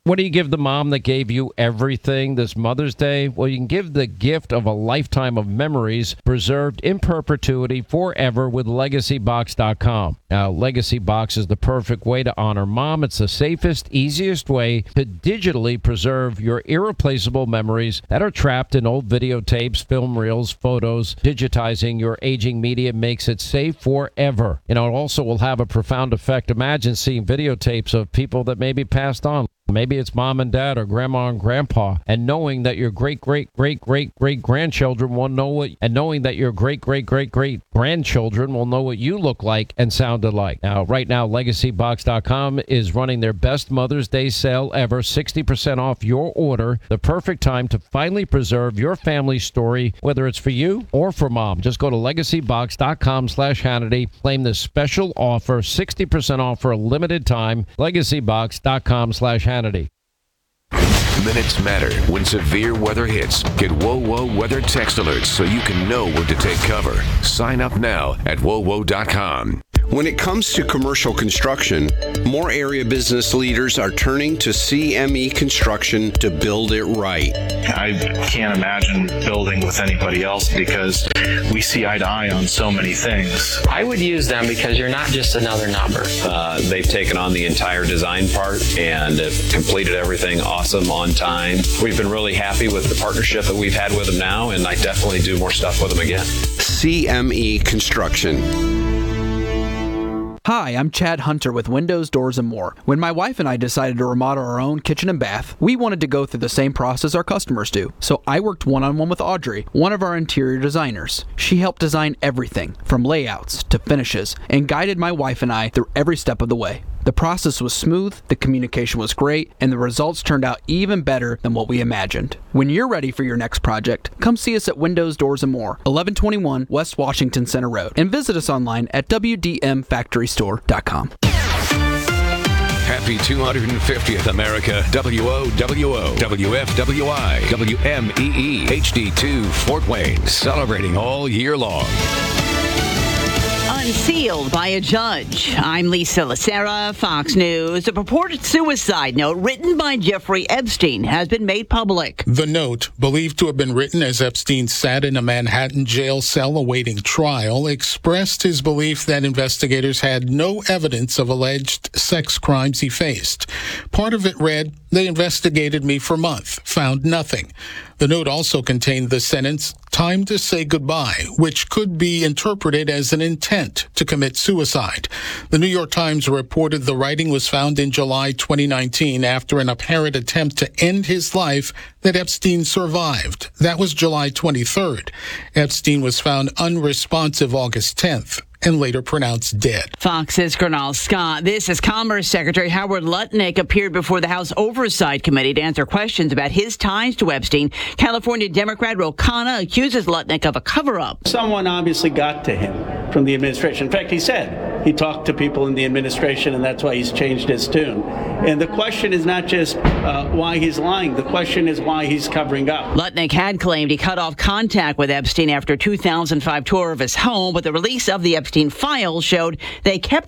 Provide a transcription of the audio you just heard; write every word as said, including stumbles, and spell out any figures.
What do you give the mom that gave you everything this Mother's Day? Well, you can give the gift of a lifetime of memories preserved in perpetuity forever with Legacy Box dot com. Now, Legacy Box is the perfect way to honor mom. It's the safest, easiest way to digitally preserve your irreplaceable memories that are trapped in old videotapes, film reels, photos. Digitizing your aging media makes it safe forever. You know, it also will have a profound effect. Imagine seeing videotapes of people that maybe passed on. Maybe it's mom and dad or grandma and grandpa, and knowing that your great, great, great, great, great grandchildren will know what, and knowing that your great, great, great, great grandchildren will know what you look like and sound alike. Now, right now, Legacy Box dot com is running their best Mother's Day sale ever, sixty percent off your order. The perfect time to finally preserve your family story, whether it's for you or for mom. Just go to Legacy Box dot com slash Hannity. Claim this special offer, sixty percent off for a limited time. Legacy Box dot com slash Hannity. Minutes matter when severe weather hits. Get Whoa Whoa weather text alerts so you can know where to take cover. Sign up now at whoa whoa dot com. When it comes to commercial construction, more area business leaders are turning to C M E Construction to build it right. I can't imagine building with anybody else because we see eye to eye on so many things. I would use them because you're not just another number. Uh, they've taken on the entire design part and have completed everything awesome on time. We've been really happy with the partnership that we've had with them now, and I definitely do more stuff with them again. C M E Construction. Hi, I'm Chad Hunter with Windows, Doors, and More. When my wife and I decided to remodel our own kitchen and bath, we wanted to go through the same process our customers do. So I worked one-on-one with Audrey, one of our interior designers. She helped design everything, from layouts to finishes, and guided my wife and I through every step of the way. The process was smooth, the communication was great, and the results turned out even better than what we imagined. When you're ready for your next project, come see us at Windows, Doors, and More, eleven twenty-one West Washington Center Road, and visit us online at w d m factory store dot com. Happy two hundred fiftieth America. W O W O, W F W I, W M E E, H D two, Fort Wayne. Celebrating all year long. Unsealed by a judge. I'm Lisa Lacera, Fox News. A purported suicide note written by Jeffrey Epstein has been made public. The note, believed to have been written as Epstein sat in a Manhattan jail cell awaiting trial, expressed his belief that investigators had no evidence of alleged sex crimes he faced. Part of it read, "They investigated me for a month, found nothing." The note also contained the sentence, "Time to say goodbye," which could be interpreted as an intent to commit suicide. The New York Times reported the writing was found in July twenty nineteen after an apparent attempt to end his life that Epstein survived. That was July twenty-third. Epstein was found unresponsive August tenth. And later pronounced dead. Fox's Gernal Scott. This is Commerce Secretary Howard Lutnick appeared before the House Oversight Committee to answer questions about his ties to Epstein. California Democrat Ro Khanna accuses Lutnick of a cover-up. Someone obviously got to him from the administration. In fact, he said he talked to people in the administration, and that's why he's changed his tune. And the question is not just uh, why he's lying. The question is why he's covering up. Lutnick had claimed he cut off contact with Epstein after a two thousand five tour of his home, but the release of the Epstein files showed they kept